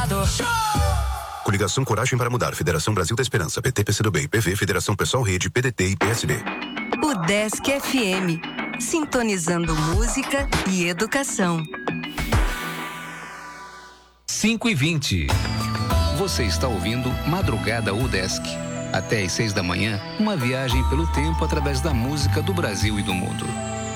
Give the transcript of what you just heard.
Educador. Coligação Coragem para Mudar, Federação Brasil da Esperança, PT, PCdoB, PV, Federação Pessoal Rede, PDT e PSD. UDESC FM, sintonizando música e educação. 5h20. Você está ouvindo Madrugada UDESC. Até às 6 da manhã, uma viagem pelo tempo através da música do Brasil e do mundo.